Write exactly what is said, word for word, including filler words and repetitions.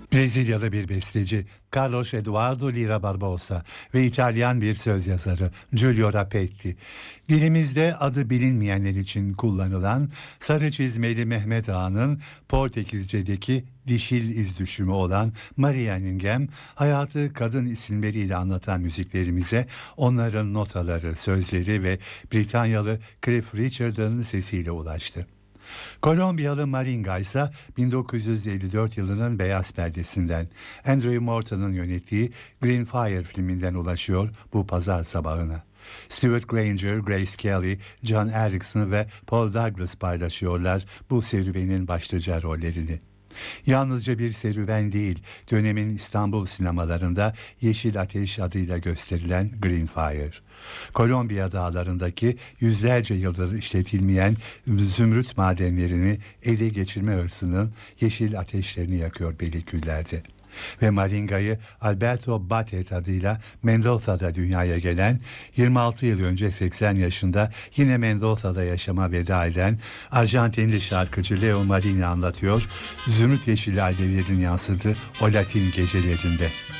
Brezilyalı bir besteci Carlos Eduardo Lira Barbosa ve İtalyan bir söz yazarı Giulio Rapetti. Dilimizde adı bilinmeyenler için kullanılan sarı çizmeli Mehmet Ağa'nın Portekizce'deki dişil iz düşümü olan Maria Ningem, hayatı kadın isimleriyle anlatan müziklerimize onların notaları, sözleri ve Britanyalı Cliff Richard'ın sesiyle ulaştı. Kolombiyalı Maringa ise bin dokuz yüz elli dört yılının Beyaz Perdesi'nden, Andrew Morton'un yönettiği Green Fire filminden ulaşıyor bu pazar sabahına. Stuart Granger, Grace Kelly, John Erickson ve Paul Douglas paylaşıyorlar bu serüvenin başlıca rollerini. Yalnızca bir serüven değil, dönemin İstanbul sinemalarında Yeşil Ateş adıyla gösterilen Green Fire. Kolombiya dağlarındaki yüzlerce yıldır işletilmeyen zümrüt madenlerini ele geçirme hırsının yeşil ateşlerini yakıyor Beliküller'de. Ve Maringa'yı Alberto Batet adıyla Mendoza'da dünyaya gelen, yirmi altı yıl önce seksen yaşında yine Mendoza'da yaşama veda eden Arjantinli şarkıcı Leo Marini anlatıyor, zümrüt yeşil alevlerin yansıdığı o Latin gecelerinde.